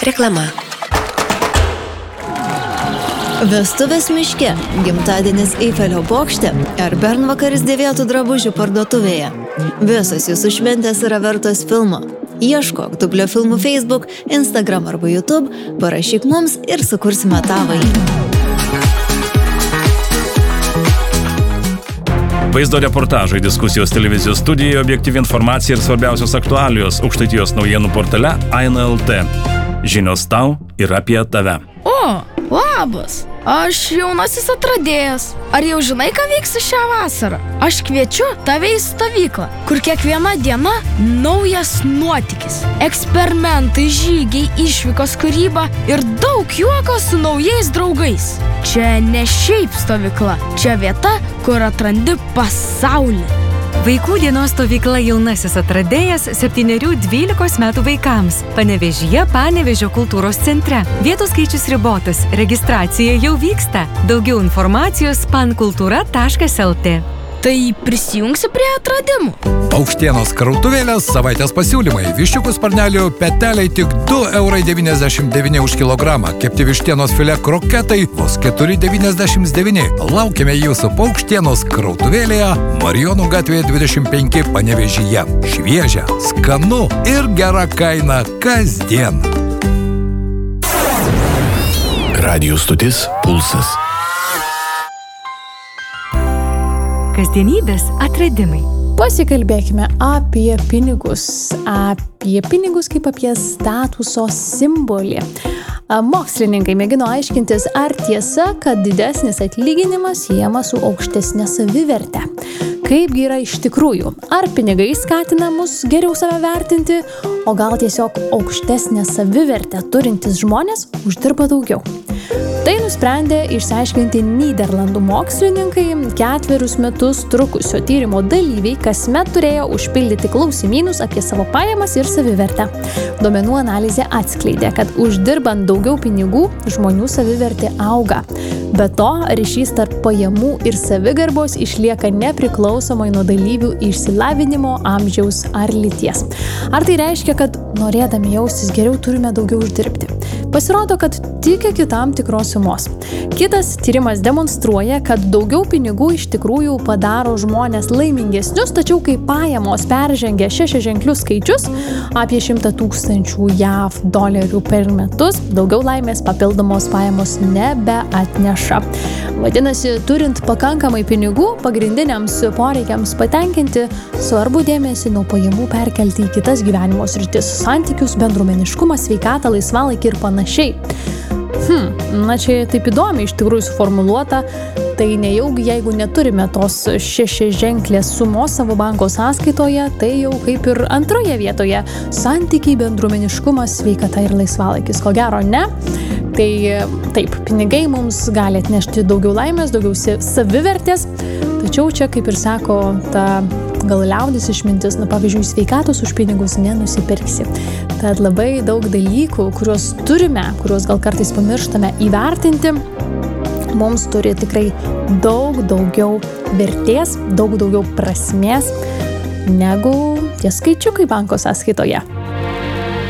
Reklama. Vestuvės miške, gimtadienis Eifelio bokšte ar bernvakaris dėvėtų drabužių parduotuvėje. Visos jūsų šventės yra vertos filmo. Ieškok Dublio filmų Facebook, Instagram arba YouTube, parašyk mums ir sukursime tavąjį. Vaizdo reportažai, diskusijos televizijos studijoje, objektyvi informacija ir svarbiausios aktualijos Aukštaitijos naujienų portale Aina LT. Žinios tau ir apie tave. O, labas! Aš jaunasis atradėjas. Ar jau žinai, ką veiksi šią vasarą? Aš kviečiu tave į stovyklą, kur kiekviena diena naujas nuotykis. Eksperimentai, žygiai, išvykos, kūryba ir daug juoko su naujais draugais. Čia ne šiaip stovykla, čia vieta, kur atrandi pasaulį. Vaikų dienos stovykla Jaunasis atradėjas 7–12 metų vaikams. Panevėžyje Panevėžio kultūros centre. Vietų skaičius ribotas. Registracija jau vyksta. Daugiau informacijos pankultūra.lt. Tai prisijungsi prie atradimų. Paukštienos krautuvėlės savaitės pasiūlymai. Viščiukų sparnelių peteliai tik 2,99 € už kilogramą. Kepti vištienos filė kroketai vos 4,99 €. Laukiame jūsų Paukštienos krautuvėlėje Marijonų gatvėje 25 Panevėžyje. Šviežia, skanu ir gera kaina kasdien. Radijo stotis Pulsas. Kasdienybės atradimai. Pasikalbėkime apie pinigus. Apie pinigus kaip apie statuso simbolį. Mokslininkai mėgino aiškintis, ar tiesa, kad didesnis atlyginimas siejamas su aukštesnė saviverte. Kaipgi yra iš tikrųjų? Ar pinigai skatina mus geriau save vertinti, o gal tiesiog aukštesnę savivertę turintys žmonės uždirba daugiau? Tai nusprendė išsiaiškinti Nyderlandų mokslininkai. 4 metus trukusio tyrimo dalyviai kasmet turėjo užpildyti klausimynus apie savo pajamas ir savivertę. Duomenų analizė atskleidė, kad uždirbant daugiau pinigų, žmonių savivertė auga. Be to, ryšys tarp pajamų ir savigarbos išlieka nepriklausomai nuo dalyvių išsilavinimo, amžiaus ar lyties. Ar tai reiškia, kad norėdami jaustis geriau turime daugiau uždirbti? Pasirodo, kad tik iki tam tikros sumos. Kitas tyrimas demonstruoja, kad daugiau pinigų iš tikrųjų padaro žmonės laimingesnius, tačiau kai pajamos peržengia 6-ženklius skaičius, apie 100 000 JAV dolerių per metus, daugiau laimės papildomos pajamos nebeatneša. Vadinasi, turint pakankamai pinigų pagrindiniams poreikiams patenkinti, svarbu dėmesį nuo pajamų perkelti į kitas gyvenimo sritis – santykius, bendruomeniškumą, sveikatą, laisvalaikį ir panašiai. Na čia taip įdomiai iš tikrųjų suformuluota, tai nejaugi jeigu neturime tos 6-ženklės sumos savo banko sąskaitoje, tai jau kaip ir antroje vietoje – santykiai, bendruomeniškumas, sveikata ir laisvalaikis. Ko gero ne? Tai taip, pinigai mums gali atnešti daugiau laimės, daugiau savivertės, tačiau čia, kaip ir sako ta gal liaudis išmintis, pavyzdžiui, sveikatos už pinigus nenusipirksi. Tad labai daug dalykų, kuriuos turime, kuriuos gal kartais pamirštame įvertinti, mums turi tikrai daug daugiau vertės, daug daugiau prasmės negu tie skaičiukai banko sąskaitoje.